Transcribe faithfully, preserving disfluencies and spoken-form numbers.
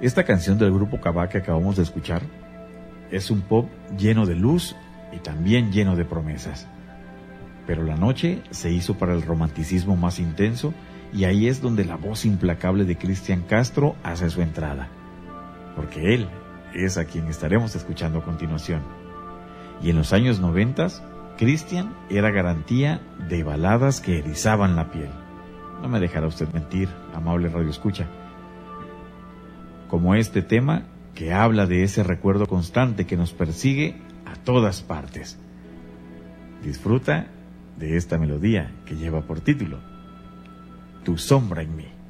Esta canción del grupo Cabá que acabamos de escuchar es un pop lleno de luz y también lleno de promesas. Pero la noche se hizo para el romanticismo más intenso y ahí es donde la voz implacable de Cristian Castro hace su entrada. Porque él es a quien estaremos escuchando a continuación. Y en los años noventas, Cristian era garantía de baladas que erizaban la piel. No me dejará usted mentir, amable radioescucha. Como este tema que habla de ese recuerdo constante que nos persigue a todas partes. Disfruta de esta melodía que lleva por título Tu sombra en mí.